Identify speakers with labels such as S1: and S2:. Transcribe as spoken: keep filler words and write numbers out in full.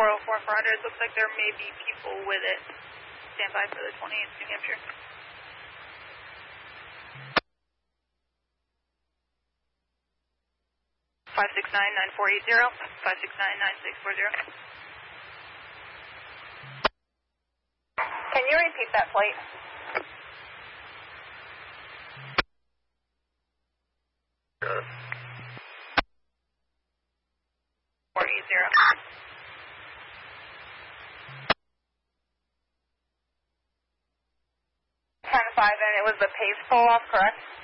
S1: four oh four four hundred. Looks like there may be people with it. Stand by for the twenty-eighth New Hampshire. five six nine, nine four eight zero, five six nine, nine six four zero.
S2: Can you repeat that plate?
S1: four eight zero.
S2: ten five, and it was the pace pull off, correct?